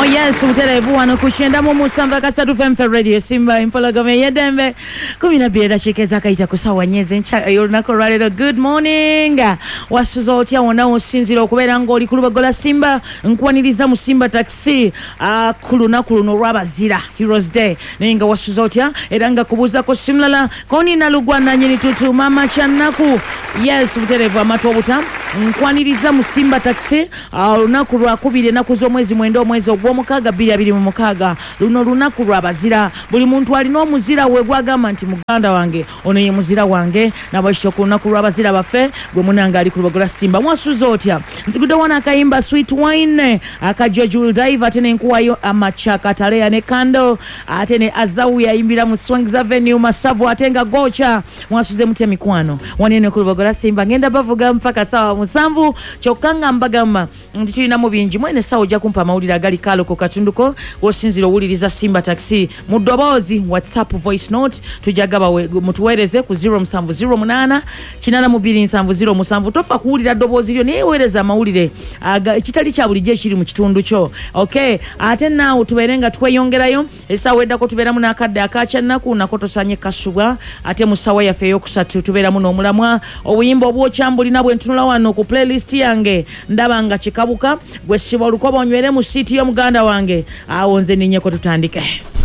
yes, mutelevu wano kuchenda mu musamba kasatu FM Radio Simba impologome yedembe 12 dakika zakaita kusawa nyeze ncha yolunako ralero. Good morning wasuza otya wona osinzira okubeera ngoli kulubagola Simba nkwaniriza mu Simba taxi kulunaku luno lwabazira Heroes Day nenga wasuza otya era nga kubuza ko simlala koni nalugwana nyini tutu mama chanaku. Yes, mutelevu amatobuta nkwaniriza mu Simba taxi lunaku lwakubire naku z'omwezi mwendo omwezi ogw'omukaga 2026 luno lunaku lwabazira. Buli muntu alina omuzira we gwagamba nti muganda wange ono ye muzira wange nabasho ku lunaku lwabazira bafe gwe munanga ali kulogola Simba. Mwasuza otya nzigude wana akayimba Sweet Wine akajoju will dive atene nkuwayo amachaka taleya ne kando atene azawu yayimbira mu Swings Avenue Masavu atenga gocha. Mwasuze mutya mikwano wanene kulogola Simba ngenda bavuga mpaka sawa musambu chokanga mbagamba nti tulina mu bingi mwene sawa ojja kumpa mawulire agali kalo ko katunduko wosinzira owuliriza Simba taxi mu ddoboozi WhatsApp voice note tujagaba mutuweereze ku 0708 82707 tofa kuwulira ddoboozi lyo naye weereza amawulire kitali kya bulijjo ekiri mu kitundu kyo. Okay, ate naawe tubeerenga tweyongerayo essaawa eddako tubeeramu n'akadde akakyannaku nako tosanye kasubwa ate mu ssaawa yaffe ey'okusatu tubeeramu n'omulamwa obuyimba obwokyambulina bwe ntunula wano ku playlist yange ndaba nga kikabuka gwe siba olukoba onywere mu siiti y'omuganda wange awo nze ninnyeko tutandike.